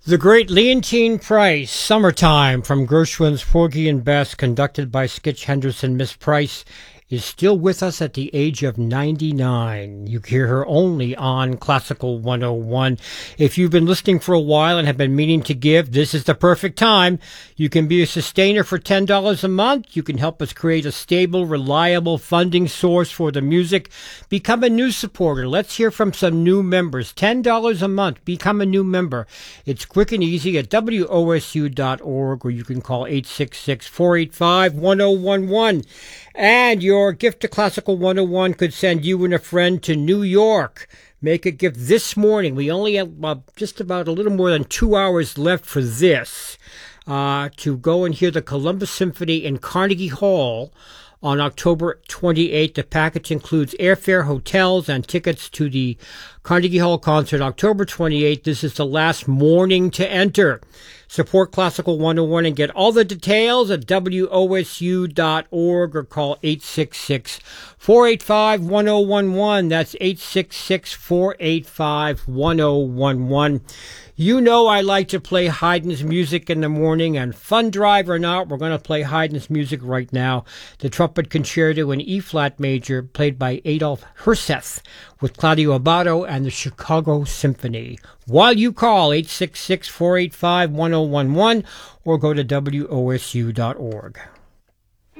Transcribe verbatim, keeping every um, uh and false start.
The great Leontyne Price, Summertime, from Gershwin's Porgy and Bess, conducted by Skitch Henderson. Miss Price is still with us at the age of ninety-nine. You hear her only on Classical one oh one. If you've been listening for a while and have been meaning to give, this is the perfect time. You can be a sustainer for ten dollars a month. You can help us create a stable, reliable funding source for the music. Become a new supporter. Let's hear from some new members. ten dollars a month. Become a new member. It's quick and easy at W O S U dot org, or you can call eight six six, four eight five, one oh one one. And your gift to Classical one oh one could send you and a friend to New York. Make a gift this morning. We only have uh, just about a little more than two hours left for this. Uh, to go and hear the Columbus Symphony in Carnegie Hall on October twenty-eighth. The package includes airfare, hotels, and tickets to the Carnegie Hall concert October twenty-eighth. This is the last morning to enter. Support Classical one oh one and get all the details at W O S U dot org or call eight six six, four eight five, one oh one one. That's eight six six, four eight five, one oh one one. You know I like to play Haydn's music in the morning, and fun drive or not, we're going to play Haydn's music right now. The Trumpet Concerto in E-flat major, played by Adolf Herseth, with Claudio Abbado and the Chicago Symphony. While you call eight six six, four eight five, one oh one one or go to W O S U dot org.